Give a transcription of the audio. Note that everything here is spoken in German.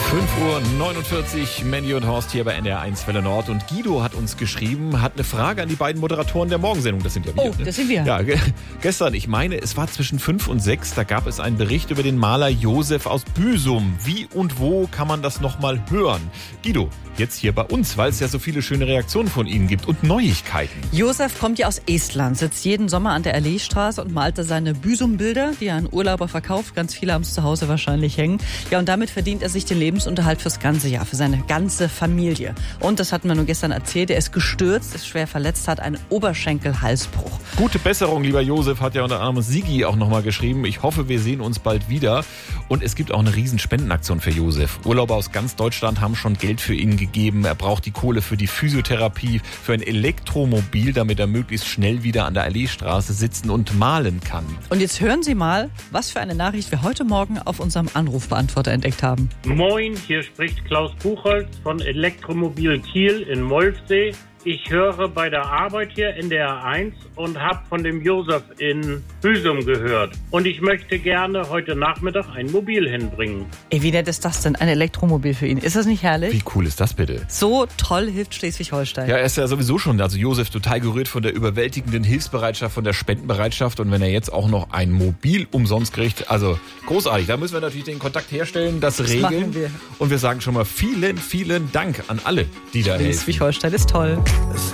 5:49 Uhr, Mandy und Horst hier bei NDR1 Welle Nord. Und Guido hat uns geschrieben, hat eine Frage an die beiden Moderatoren der Morgensendung. Das sind ja wir. Oh, das sind wir. Ja, gestern, ich meine, es war zwischen 5 und 6, da gab es einen Bericht über den Maler Josef aus Büsum. Wie und wo kann man das nochmal hören? Guido, jetzt hier bei uns, weil es ja so viele schöne Reaktionen von Ihnen gibt und Neuigkeiten. Josef kommt ja aus Estland, sitzt jeden Sommer an der Alleestraße und malte seine Büsum-Bilder, die er an Urlauber verkauft. Ganz viele haben es zu Hause wahrscheinlich hängen. Ja, und damit verdient er sich den Lebensunterhalt fürs ganze Jahr, für seine ganze Familie. Und das hatten wir nur gestern erzählt, er ist gestürzt, ist schwer verletzt, hat einen Oberschenkel-Halsbruch. Gute Besserung, lieber Josef, hat ja unter anderem Sigi auch nochmal geschrieben. Ich hoffe, wir sehen uns bald wieder. Und es gibt auch eine riesen Spendenaktion für Josef. Urlauber aus ganz Deutschland haben schon Geld für ihn gegeben. Er braucht die Kohle für die Physiotherapie, für ein Elektromobil, damit er möglichst schnell wieder an der Alleestraße sitzen und malen kann. Und jetzt hören Sie mal, was für eine Nachricht wir heute Morgen auf unserem Anrufbeantworter entdeckt haben. Moin, hier spricht Klaus Buchholz von Elektromobil Kiel in Molfsee. Ich höre bei der Arbeit hier NDR 1 und habe von dem Josef in Büsum gehört. Und ich möchte gerne heute Nachmittag ein Mobil hinbringen. Ey, wie nett ist das denn? Ein Elektromobil für ihn. Ist das nicht herrlich? Wie cool ist das bitte? So toll hilft Schleswig-Holstein. Ja, er ist ja sowieso schon, also Josef, total gerührt von der überwältigenden Hilfsbereitschaft, von der Spendenbereitschaft. Und wenn er jetzt auch noch ein Mobil umsonst kriegt, also großartig. Da müssen wir natürlich den Kontakt herstellen, das regeln. Machen wir. Und wir sagen schon mal vielen, vielen Dank an alle, die da helfen. Schleswig-Holstein ist toll.